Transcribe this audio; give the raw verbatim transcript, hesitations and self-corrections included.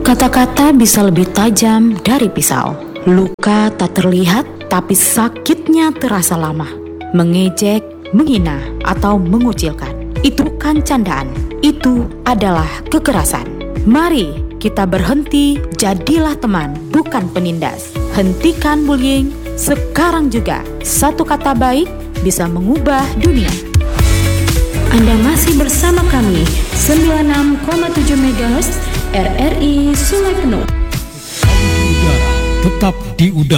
Kata-kata bisa lebih tajam dari pisau. Luka tak terlihat, tapi sakitnya terasa lama. Mengejek, menghina, atau mengucilkan. Itu bukan candaan, itu adalah kekerasan. Mari kita berhenti, jadilah teman, bukan penindas. Hentikan bullying sekarang juga. Satu kata baik bisa mengubah dunia. Anda masih bersama kami sembilan puluh enam koma tujuh megahertz R R I Sungai Penuh. Tetap di udara.